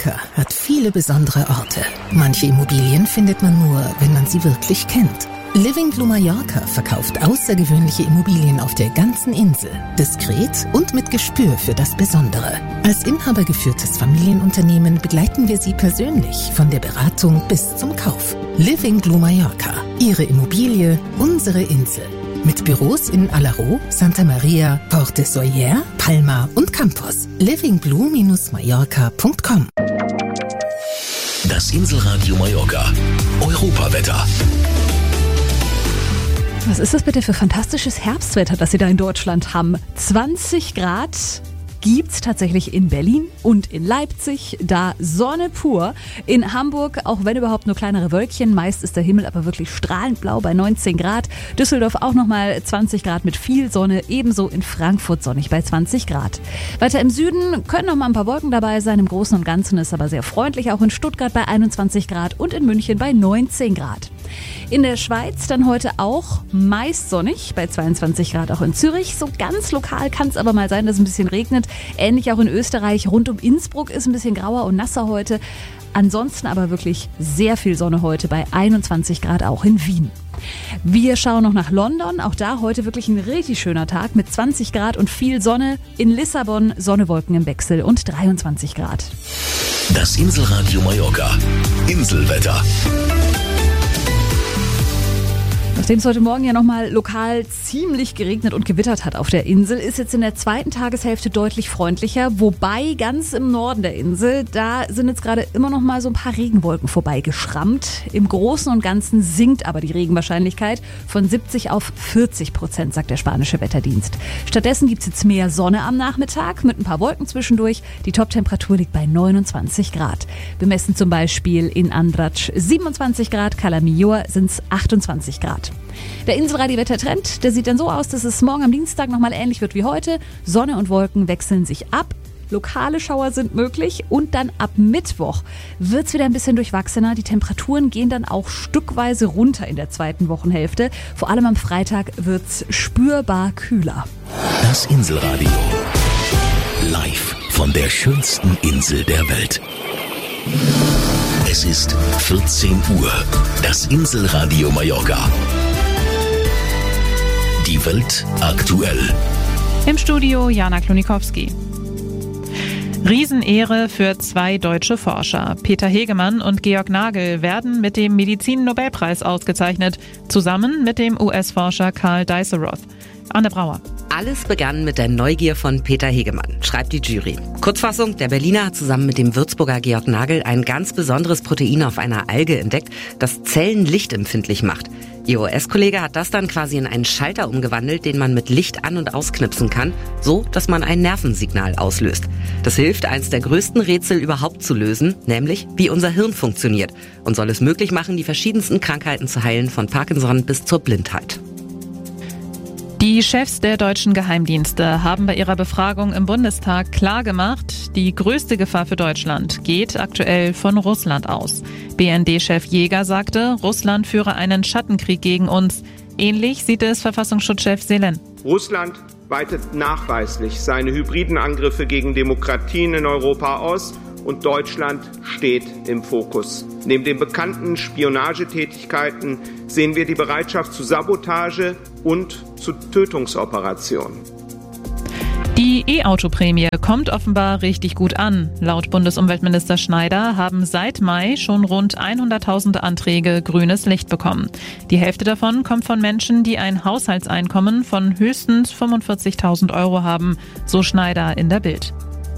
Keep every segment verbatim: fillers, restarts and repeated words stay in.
Mallorca hat viele besondere Orte. Manche Immobilien findet man nur, wenn man sie wirklich kennt. Living Blue Mallorca verkauft außergewöhnliche Immobilien auf der ganzen Insel. Diskret und mit Gespür für das Besondere. Als inhabergeführtes Familienunternehmen begleiten wir Sie persönlich von der Beratung bis zum Kauf. Living Blue Mallorca. Ihre Immobilie, unsere Insel. Mit Büros in Alaró, Santa Maria, Porte Soyer, Palma und Campos. living blue Mallorca punkt com. Das Inselradio Mallorca. Europawetter. Was ist das bitte für fantastisches Herbstwetter, das Sie da in Deutschland haben? zwanzig Grad gibt's tatsächlich in Berlin und in Leipzig, da Sonne pur. In Hamburg, auch wenn überhaupt nur kleinere Wölkchen, meist ist der Himmel aber wirklich strahlend blau bei neunzehn Grad. Düsseldorf auch nochmal zwanzig Grad mit viel Sonne, ebenso in Frankfurt sonnig bei zwanzig Grad. Weiter im Süden können noch mal ein paar Wolken dabei sein, im Großen und Ganzen ist aber sehr freundlich, auch in Stuttgart bei einundzwanzig Grad und in München bei neunzehn Grad. In der Schweiz dann heute auch meist sonnig, bei zweiundzwanzig Grad auch in Zürich. So ganz lokal kann es aber mal sein, dass es ein bisschen regnet. Ähnlich auch in Österreich, rund um Innsbruck ist ein bisschen grauer und nasser heute. Ansonsten aber wirklich sehr viel Sonne heute, bei einundzwanzig Grad auch in Wien. Wir schauen noch nach London, auch da heute wirklich ein richtig schöner Tag mit zwanzig Grad und viel Sonne. In Lissabon Sonne, Wolken im Wechsel und dreiundzwanzig Grad. Das Inselradio Mallorca. Inselwetter. Nachdem es heute Morgen ja nochmal lokal ziemlich geregnet und gewittert hat auf der Insel, ist jetzt in der zweiten Tageshälfte deutlich freundlicher. Wobei ganz im Norden der Insel, da sind jetzt gerade immer noch mal so ein paar Regenwolken vorbeigeschrammt. Im Großen und Ganzen sinkt aber die Regenwahrscheinlichkeit von siebzig auf vierzig Prozent, sagt der spanische Wetterdienst. Stattdessen gibt es jetzt mehr Sonne am Nachmittag mit ein paar Wolken zwischendurch. Die Toptemperatur liegt bei neunundzwanzig Grad. Wir messen zum Beispiel in Andratx siebenundzwanzig Grad, Cala Millor sind es achtundzwanzig Grad. Der Inselradio-Wettertrend, der sieht dann so aus, dass es morgen am Dienstag nochmal ähnlich wird wie heute. Sonne und Wolken wechseln sich ab. Lokale Schauer sind möglich und dann ab Mittwoch wird es wieder ein bisschen durchwachsener. Die Temperaturen gehen dann auch stückweise runter in der zweiten Wochenhälfte. Vor allem am Freitag wird es spürbar kühler. Das Inselradio. Live von der schönsten Insel der Welt. Es ist vierzehn Uhr. Das Inselradio Mallorca. Die Welt aktuell. Im Studio Jana Klonikowski. Riesenehre für zwei deutsche Forscher. Peter Hegemann und Georg Nagel werden mit dem Medizin-Nobelpreis ausgezeichnet, zusammen mit dem U S-Forscher Karl Dijsselroth. Anne Brauer. Alles begann mit der Neugier von Peter Hegemann, schreibt die Jury. Kurzfassung, der Berliner hat zusammen mit dem Würzburger Georg Nagel ein ganz besonderes Protein auf einer Alge entdeckt, das Zellen lichtempfindlich macht. Ihr U S-Kollege hat das dann quasi in einen Schalter umgewandelt, den man mit Licht an- und ausknipsen kann, so dass man ein Nervensignal auslöst. Das hilft, eins der größten Rätsel überhaupt zu lösen, nämlich wie unser Hirn funktioniert und soll es möglich machen, die verschiedensten Krankheiten zu heilen, von Parkinson bis zur Blindheit. Die Chefs der deutschen Geheimdienste haben bei ihrer Befragung im Bundestag klargemacht, die größte Gefahr für Deutschland geht aktuell von Russland aus. B N D-Chef Jäger sagte, Russland führe einen Schattenkrieg gegen uns. Ähnlich sieht es Verfassungsschutzchef Selen. Russland weitet nachweislich seine hybriden Angriffe gegen Demokratien in Europa aus und Deutschland steht im Fokus. Neben den bekannten Spionagetätigkeiten sehen wir die Bereitschaft zu Sabotage und zu Tötungsoperationen. Die E-Auto-Prämie kommt offenbar richtig gut an. Laut Bundesumweltminister Schneider haben seit Mai schon rund hunderttausend Anträge grünes Licht bekommen. Die Hälfte davon kommt von Menschen, die ein Haushaltseinkommen von höchstens fünfundvierzigtausend Euro haben, so Schneider in der Bild.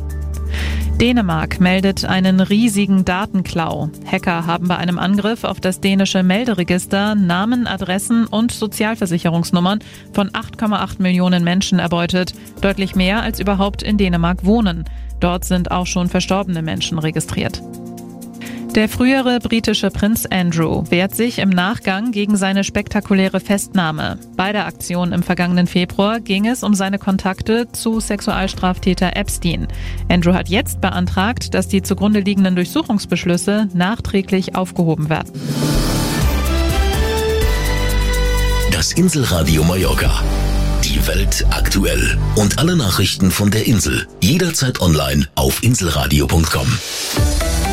Dänemark meldet einen riesigen Datenklau. Hacker haben bei einem Angriff auf das dänische Melderegister Namen, Adressen und Sozialversicherungsnummern von acht Komma acht Millionen Menschen erbeutet. Deutlich mehr als überhaupt in Dänemark wohnen. Dort sind auch schon verstorbene Menschen registriert. Der frühere britische Prinz Andrew wehrt sich im Nachgang gegen seine spektakuläre Festnahme. Bei der Aktion im vergangenen Februar ging es um seine Kontakte zu Sexualstraftäter Epstein. Andrew hat jetzt beantragt, dass die zugrunde liegenden Durchsuchungsbeschlüsse nachträglich aufgehoben werden. Das Inselradio Mallorca. Die Welt aktuell. Und alle Nachrichten von der Insel. Jederzeit online auf inselradio punkt com.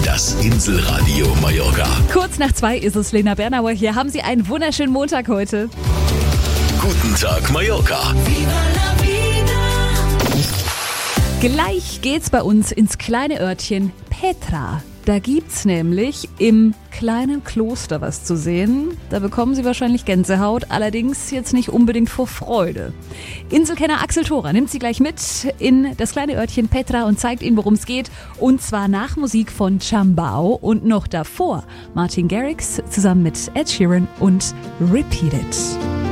Das Inselradio Mallorca. Kurz nach zwei ist es, Lena Bernauer hier. Haben Sie einen wunderschönen Montag heute. Guten Tag Mallorca. Gleich geht's bei uns ins kleine Örtchen Petra. Da gibt's nämlich im kleinen Kloster was zu sehen. Da bekommen Sie wahrscheinlich Gänsehaut, allerdings jetzt nicht unbedingt vor Freude. Inselkenner Axel Thora nimmt Sie gleich mit in das kleine Örtchen Petra und zeigt Ihnen, worum es geht. Und zwar nach Musik von Chambao und noch davor Martin Garrix zusammen mit Ed Sheeran und Repeat It.